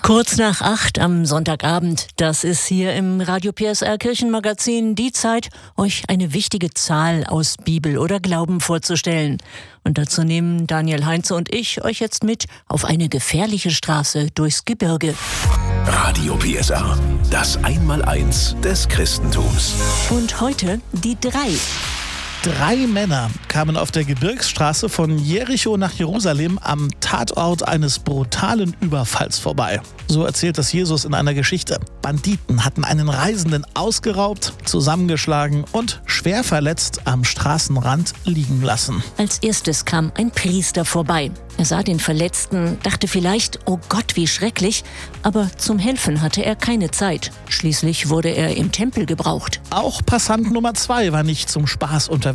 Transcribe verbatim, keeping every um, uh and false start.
Kurz nach acht am Sonntagabend, das ist hier im Radio P S R Kirchenmagazin die Zeit, euch eine wichtige Zahl aus Bibel oder Glauben vorzustellen. Und dazu nehmen Daniel Heinze und ich euch jetzt mit auf eine gefährliche Straße durchs Gebirge. Radio P S R, das Einmaleins des Christentums. Und heute die drei. Drei Männer kamen auf der Gebirgsstraße von Jericho nach Jerusalem am Tatort eines brutalen Überfalls vorbei. So erzählt das Jesus in einer Geschichte. Banditen hatten einen Reisenden ausgeraubt, zusammengeschlagen und schwer verletzt am Straßenrand liegen lassen. Als erstes kam ein Priester vorbei. Er sah den Verletzten, dachte vielleicht, oh Gott, wie schrecklich, aber zum Helfen hatte er keine Zeit. Schließlich wurde er im Tempel gebraucht. Auch Passant Nummer zwei war nicht zum Spaß unterwegs.